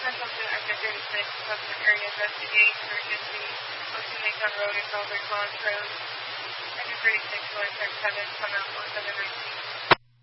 Consultant after 36, Customer Area Investigate, Emergency, Ocean Lake Road and Gulbert Launch Road. After 36, 177, come out 1719.